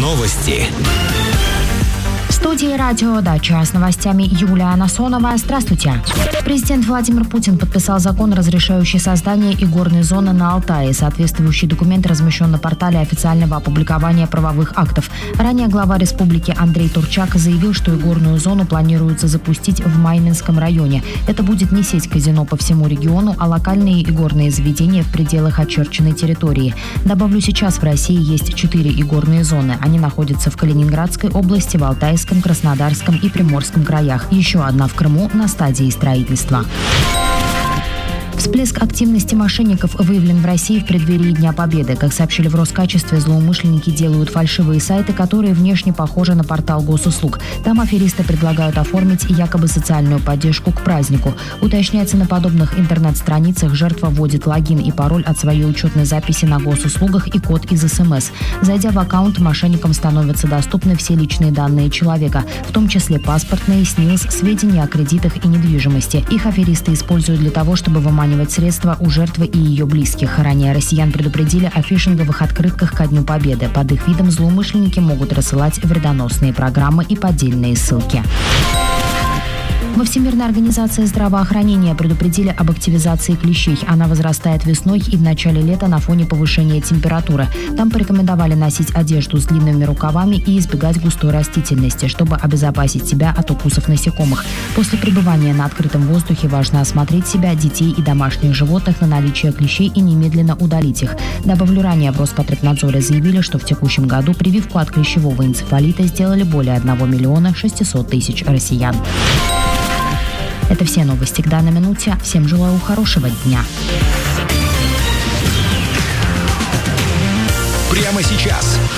Новости. В студии «Радио Дача» с новостями Юлия Насонова. Здравствуйте. Президент Владимир Путин подписал закон, разрешающий создание игорной зоны на Алтае. Соответствующий документ размещен на портале официального опубликования правовых актов. Ранее глава республики Андрей Турчак заявил, что игорную зону планируется запустить в Майминском районе. Это будет не сеть казино по всему региону, а локальные игорные заведения в пределах очерченной территории. Добавлю, сейчас в России есть 4 игорные зоны. Они находятся в Калининградской области, в Алтайском, Краснодарском и Приморском краях. Еще одна в Крыму на стадии строительства. Всплеск активности мошенников выявлен в России в преддверии Дня Победы. Как сообщили в Роскачестве, злоумышленники делают фальшивые сайты, которые внешне похожи на портал госуслуг. Там аферисты предлагают оформить якобы социальную поддержку к празднику. Уточняется, на подобных интернет-страницах жертва вводит логин и пароль от своей учетной записи на госуслугах и код из СМС. Зайдя в аккаунт, мошенникам становятся доступны все личные данные человека, в том числе паспортные, СНИЛС, сведения о кредитах и недвижимости. Их аферисты используют для того, чтобы выманивать средства у жертвы и ее близких. Ранее россиян предупредили о фишинговых открытках ко Дню Победы. Под их видом злоумышленники могут рассылать вредоносные программы и поддельные ссылки. Во Всемирной организации здравоохранения предупредили об активизации клещей. Она возрастает весной и в начале лета на фоне повышения температуры. Там порекомендовали носить одежду с длинными рукавами и избегать густой растительности, чтобы обезопасить себя от укусов насекомых. После пребывания на открытом воздухе важно осмотреть себя, детей и домашних животных на наличие клещей и немедленно удалить их. Добавлю, ранее в Роспотребнадзоре заявили, что в текущем году прививку от клещевого энцефалита сделали более 1 600 000 россиян. Это все новости к данной минуте. Всем желаю хорошего дня. Прямо сейчас